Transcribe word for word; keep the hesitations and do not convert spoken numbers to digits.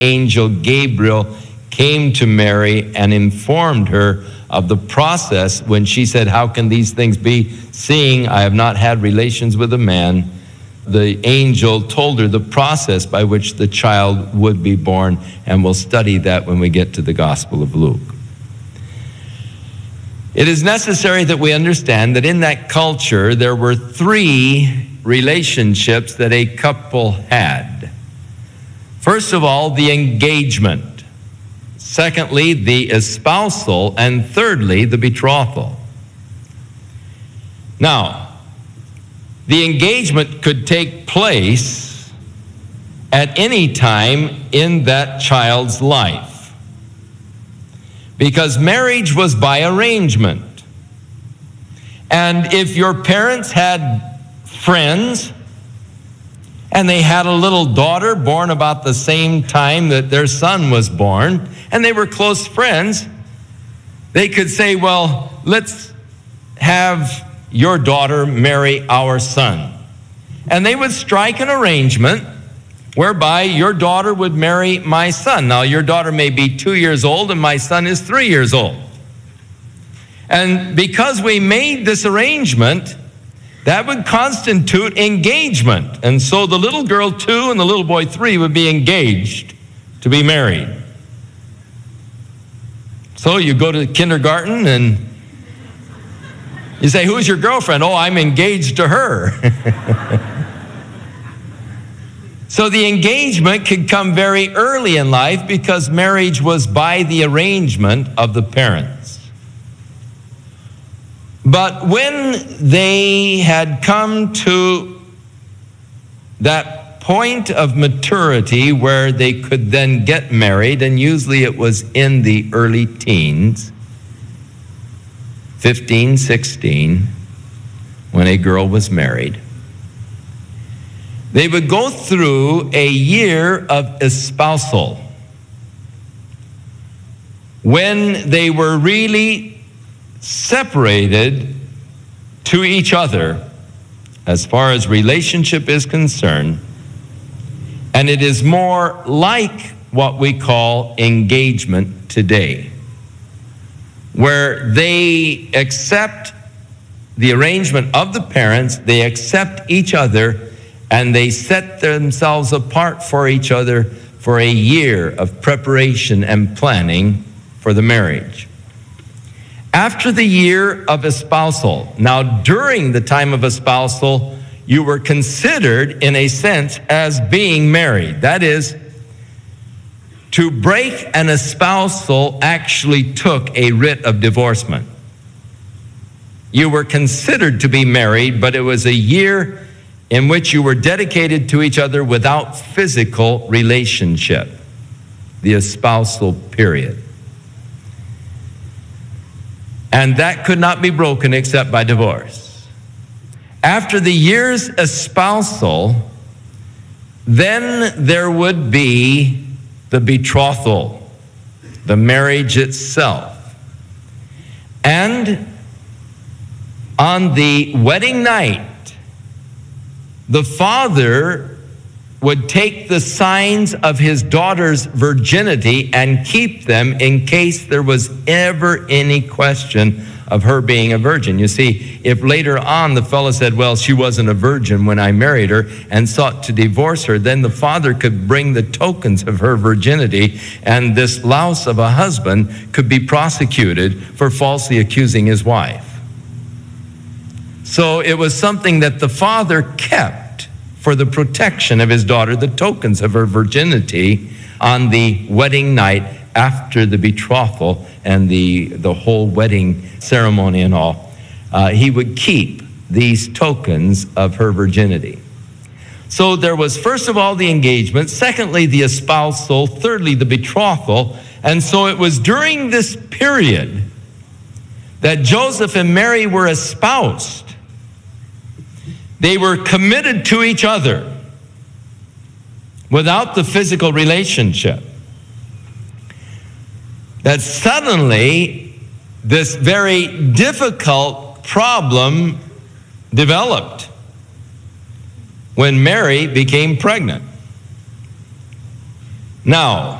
angel Gabriel came to Mary and informed her of the process when she said, "How can these things be, seeing I have not had relations with a man?" The angel told her the process by which the child would be born, and we'll study that when we get to the Gospel of Luke. It is necessary that we understand that in that culture there were three relationships that a couple had. First of all, the engagement. Secondly, the espousal. And thirdly, the betrothal. Now, the engagement could take place at any time in that child's life, because marriage was by arrangement. And if your parents had friends and they had a little daughter born about the same time that their son was born, and they were close friends, they could say, "Well, let's have your daughter marry our son." And they would strike an arrangement whereby your daughter would marry my son. Now, your daughter may be two years old and my son is three years old. And because we made this arrangement, that would constitute engagement. And so the little girl two and the little boy three would be engaged to be married. So you go to kindergarten and you say, "Who's your girlfriend?" "Oh, I'm engaged to her." So the engagement could come very early in life because marriage was by the arrangement of the parents. But when they had come to that point of maturity where they could then get married, and usually it was in the early teens, fifteen, sixteen, when a girl was married, they would go through a year of espousal, when they were really separated to each other as far as relationship is concerned. And it is more like what we call engagement today, where they accept the arrangement of the parents, they accept each other, and they set themselves apart for each other for a year of preparation and planning for the marriage. After the year of espousal, now during the time of espousal, you were considered, in a sense, as being married. That is, to break an espousal actually took a writ of divorcement. You were considered to be married, but it was a year in which you were dedicated to each other without physical relationship, the espousal period. And that could not be broken except by divorce. After the year's espousal, then there would be the betrothal, the marriage itself. And on the wedding night, the father would take the signs of his daughter's virginity and keep them in case there was ever any question of her being a virgin. You see, if later on the fellow said, "Well, she wasn't a virgin when I married her," and sought to divorce her, then the father could bring the tokens of her virginity, and this louse of a husband could be prosecuted for falsely accusing his wife. So it was something that the father kept for the protection of his daughter, the tokens of her virginity, on the wedding night after the betrothal and the, the whole wedding ceremony and all. Uh, he would keep these tokens of her virginity. So there was, first of all, the engagement, secondly, the espousal, thirdly, the betrothal. And so it was during this period that Joseph and Mary were espoused. They were committed to each other without the physical relationship. That suddenly this very difficult problem developed when Mary became pregnant. Now,